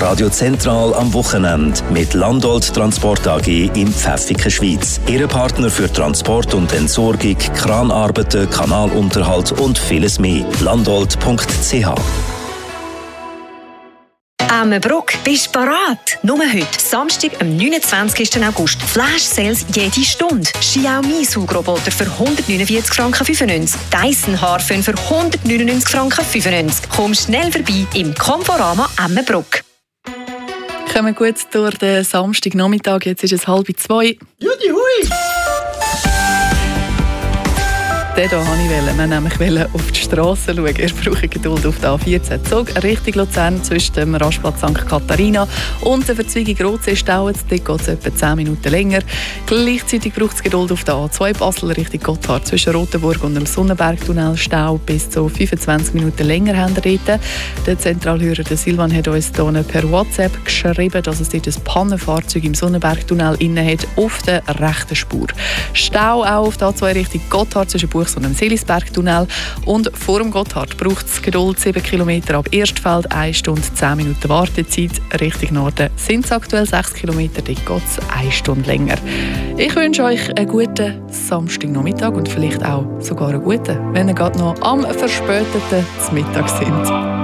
Radio Zentral am Wochenende mit Landolt Transport AG in Pfäffiken, Schweiz. Ihr Partner für Transport und Entsorgung, Kranarbeiten, Kanalunterhalt und vieles mehr. Landolt.ch. Emmenbruck, bist du bereit? Nur heute, Samstag, am 29. August. Flash Sales jede Stunde. Xiaomi Saugroboter für 149,95 Franken. Dyson Haarföhn für 199,95 Franken. Komm schnell vorbei im Conforama Emmenbruck. Kommen gut durch den Samstagnachmittag. Jetzt ist es 1:30. Judy hui! Den hier wollte ich. Wir nämlich auf die Straße schauen. Ihr braucht Geduld auf der A14 Zug Richtung Luzern zwischen dem Rastplatz St. Katharina und der Verzweigung Rotsee-Stau. Dort geht es etwa 10 Minuten länger. Gleichzeitig braucht es Geduld auf der A2 Basel Richtung Gotthard zwischen Rotenburg und dem Sonnenbergtunnel. Stau bis zu 25 Minuten länger haben wir dort. Der Zentralhörer der Silvan hat uns hier per WhatsApp geschrieben, dass es dort ein Pannenfahrzeug im Sonnenbergtunnel inne hat auf der rechten Spur. Stau auch auf der A2 Richtung Gotthard zwischen Buchs und dem Seelisbergtunnel. Und vor dem Gotthard braucht es Geduld 7 Kilometer ab Erstfeld, 1 Stunde 10 Minuten Wartezeit. Richtung Norden sind es aktuell 6 Kilometer, dort geht es 1 Stunde länger. Ich wünsche euch einen guten Samstagnachmittag und vielleicht auch sogar einen guten, wenn ihr gerade noch am verspäteten Mittag sind.